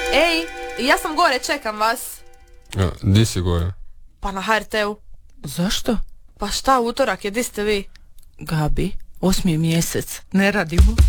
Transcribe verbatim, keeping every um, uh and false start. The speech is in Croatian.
Ej, ja sam gore, čekam vas. Ja, di si gore? Pa na ha er te u. Zašto? Pa šta, utorak je, di ste vi? Gabi, osmi je mjesec, ne radimo.